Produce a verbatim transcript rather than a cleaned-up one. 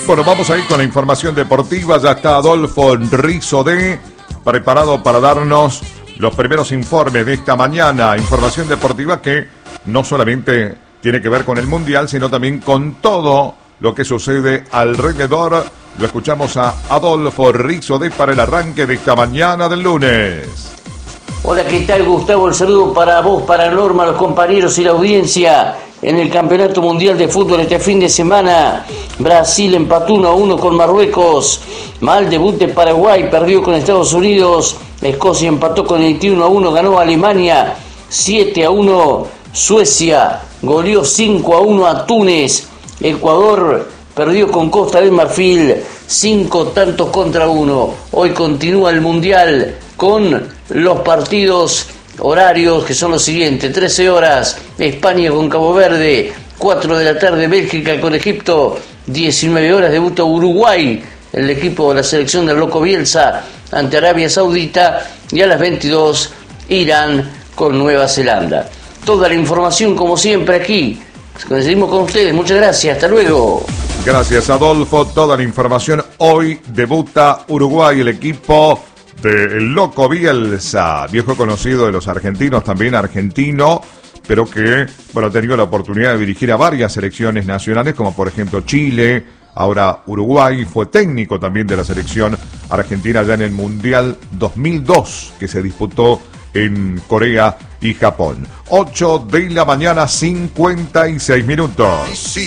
Bueno, vamos a ir con la información deportiva. Ya está Adolfo Rizodé preparado para darnos los primeros informes de esta mañana. Información deportiva que no solamente tiene que ver con el Mundial, sino también con todo lo que sucede alrededor. Lo escuchamos a Adolfo Rizodé para el arranque de esta mañana del lunes. Hola, ¿qué tal, Gustavo? El saludo para vos, para Norma, los compañeros y la audiencia. En el Campeonato Mundial de Fútbol este fin de semana, Brasil empató uno a uno con Marruecos. Mal debut de Paraguay, perdió con Estados Unidos. Escocia empató con Haití uno a uno, ganó a Alemania siete a uno. Suecia goleó cinco a uno a Túnez. Ecuador perdió con Costa del Marfil cinco tantos contra uno. Hoy continúa el Mundial con los partidos horarios que son los siguientes: trece horas España con Cabo Verde, cuatro de la tarde Bélgica con Egipto, diecinueve horas debuta Uruguay, el equipo de la selección del Loco Bielsa ante Arabia Saudita, y a las veintidós Irán con Nueva Zelanda. Toda la información como siempre aquí, seguimos con ustedes, muchas gracias, hasta luego. Gracias, Adolfo, toda la información. Hoy debuta Uruguay, el equipo del Loco Bielsa, viejo conocido de los argentinos, también argentino, pero que, bueno, ha tenido la oportunidad de dirigir a varias selecciones nacionales, como por ejemplo Chile, ahora Uruguay. Fue técnico también de la selección argentina ya en el Mundial dos mil dos, que se disputó en Corea y Japón. ocho de la mañana, cincuenta y seis minutos.